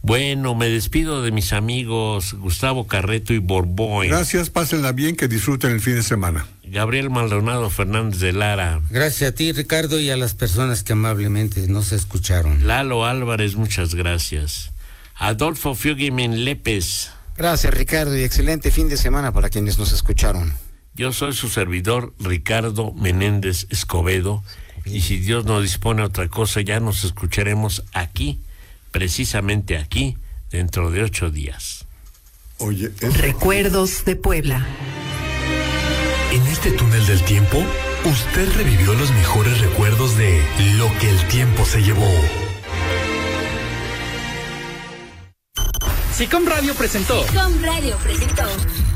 Bueno, me despido de mis amigos Gustavo Carreto y Borboy. Gracias, pásenla bien, que disfruten el fin de semana. Gabriel Maldonado Fernández de Lara. Gracias a ti, Ricardo, y a las personas que amablemente nos escucharon. Lalo Álvarez, muchas gracias. Adolfo Fioguimen Lépez. Gracias, Ricardo, y excelente fin de semana para quienes nos escucharon. Yo soy su servidor, Ricardo Menéndez Escobedo, y si Dios no dispone otra cosa, ya nos escucharemos aquí, precisamente aquí, dentro de 8 días. Oye, Recuerdos de Puebla. En este túnel del tiempo, usted revivió los mejores recuerdos de lo que el tiempo se llevó. SICOM Radio presentó.